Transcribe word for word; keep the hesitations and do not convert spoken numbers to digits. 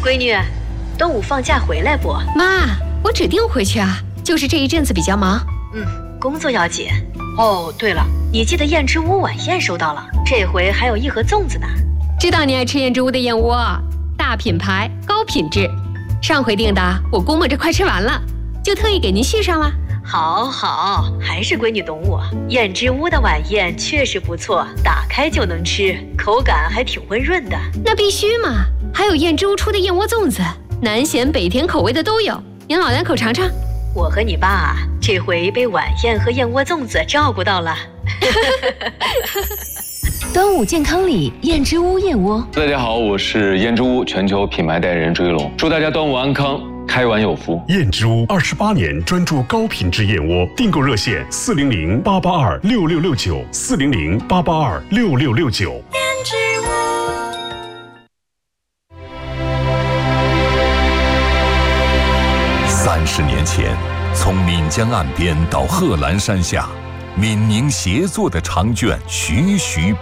闺女，端午放假回来不？ 妈，我指定回去啊，就是这一阵子比较忙。 嗯，工作要紧。哦，对了，你记得燕之屋晚宴收到了，这回还有一盒粽子呢。 知道你爱吃燕之屋的燕窝，大品牌，高品质。上回订的，我估摸着快吃完了，就特意给您续上了。 好好，还是闺女懂我。燕之屋的晚宴确实不错，打开就能吃，口感还挺温润的。 那必须嘛！还有燕之屋出的燕窝粽子，南咸北甜口味的都有，您老两口尝尝。 我和你爸这回被晚宴和燕窝粽子照顾到了。 端午健康礼，燕之屋燕窝。 大家好，我是燕之屋全球品牌代言人朱一龙，祝大家端午安康，开碗有福。 燕之屋二十八年专注高品质燕窝，订购热线四零零八八二六六六九四零零八八二六六六九。 燕之屋。 三十年前，从岷江岸边到贺兰山下，闽宁协作的长卷徐徐